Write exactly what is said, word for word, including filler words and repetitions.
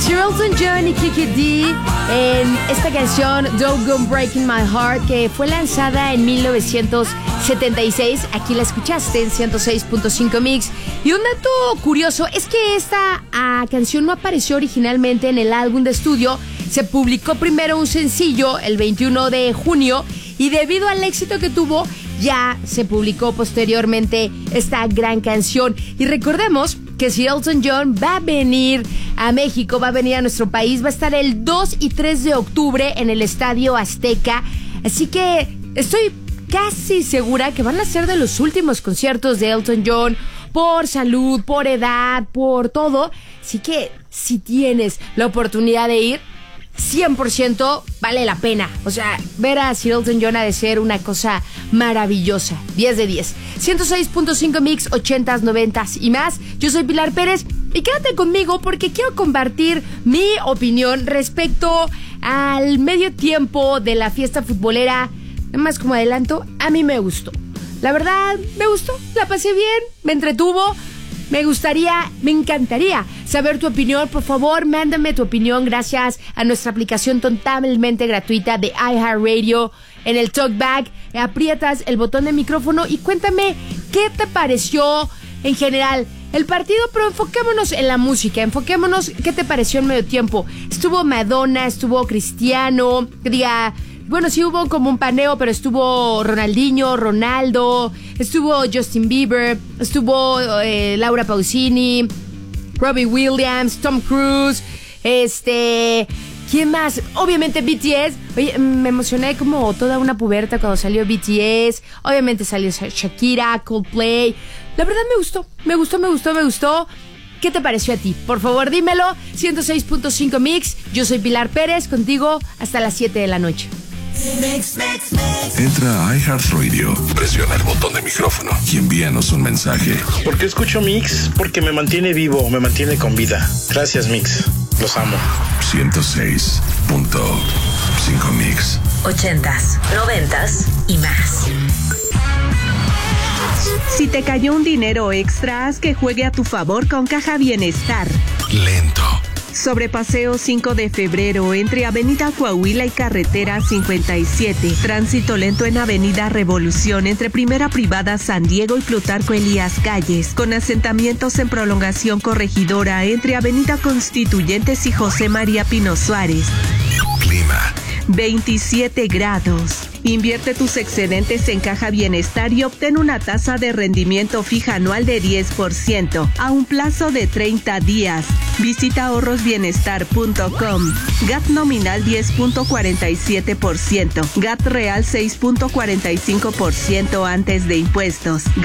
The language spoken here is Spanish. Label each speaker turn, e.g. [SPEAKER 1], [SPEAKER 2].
[SPEAKER 1] Elton John y Kiki D en esta canción Don't Go Breaking My Heart, que fue lanzada en mil novecientos setenta y seis. Aquí la escuchaste en ciento seis punto cinco Mix. Y un dato curioso es que esta uh, canción no apareció originalmente en el álbum de estudio. Se publicó primero un sencillo el veintiuno de junio y debido al éxito que tuvo, ya se publicó posteriormente esta gran canción. Y recordemos que si Elton John va a venir a México, va a venir a nuestro país, va a estar el dos y tres de octubre en el Estadio Azteca. Así que estoy casi segura que van a ser de los últimos conciertos de Elton John, por salud, por edad, por todo. Así que si tienes la oportunidad de ir, cien por ciento vale la pena. O sea, ver a Sir Elton John ha de ser una cosa maravillosa. diez de diez. ciento seis punto cinco Mix, ochentas, noventas y más. Yo soy Pilar Pérez y quédate conmigo porque quiero compartir mi opinión respecto al medio tiempo de la fiesta futbolera. Nada más como adelanto, a mí me gustó. La verdad, me gustó, la pasé bien, me entretuvo. Me gustaría, me encantaría saber tu opinión. Por favor, mándame tu opinión gracias a nuestra aplicación totalmente gratuita de iHeartRadio. En el TalkBack aprietas el botón de micrófono y cuéntame qué te pareció en general el partido, pero enfoquémonos en la música, enfoquémonos qué te pareció en medio tiempo. Estuvo Madonna, estuvo Cristiano, que diga... Bueno, sí hubo como un paneo, pero estuvo Ronaldinho, Ronaldo, estuvo Justin Bieber, estuvo eh, Laura Pausini, Robbie Williams, Tom Cruise, este... ¿Quién más? Obviamente B T S. Oye, me emocioné como toda una puberta cuando salió B T S. Obviamente salió Shakira, Coldplay. La verdad me gustó, me gustó, me gustó, me gustó. ¿Qué te pareció a ti? Por favor, dímelo. ciento seis punto cinco Mix. Yo soy Pilar Pérez, contigo hasta las siete de la noche.
[SPEAKER 2] Mix, mix, mix. Entra a iHeartRadio, presiona el botón de micrófono y envíanos un mensaje.
[SPEAKER 3] ¿Por qué escucho Mix? Porque me mantiene vivo, me mantiene con vida. Gracias, Mix. Los amo.
[SPEAKER 2] ciento seis punto cinco Mix.
[SPEAKER 4] Ochentas, noventas y más.
[SPEAKER 5] Si te cayó un dinero extra, haz que juegue a tu favor con Caja Bienestar.
[SPEAKER 2] Lento.
[SPEAKER 5] Sobre Paseo cinco de febrero, entre Avenida Coahuila y Carretera cincuenta y siete. Tránsito lento en Avenida Revolución, entre Primera Privada San Diego y Plutarco Elías Calles. Con asentamientos en Prolongación Corregidora, entre Avenida Constituyentes y José María Pino Suárez.
[SPEAKER 2] Clima.
[SPEAKER 5] veintisiete grados. Invierte tus excedentes en Caja Bienestar y obtén una tasa de rendimiento fija anual de diez por ciento a un plazo de treinta días. Visita ahorros bienestar punto com. G A T nominal diez punto cuarenta y siete por ciento. G A T real seis punto cuarenta y cinco por ciento antes de impuestos.